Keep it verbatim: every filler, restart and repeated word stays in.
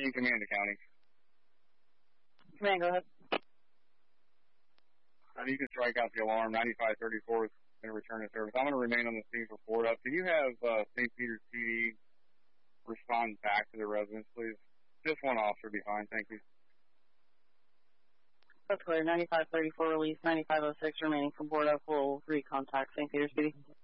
you can command the county. Command, go ahead. Uh, you can strike out the alarm. ninety-five thirty-four is going to return to service. I'm going to remain on the scene for forward up. Can you have uh, Saint Peter's P D respond back to the residents, please? Just one officer behind. Thank you. That's clear. ninety-five thirty-four release. ninety-five oh six remaining from board up. We'll recontact Saint Peter's P D.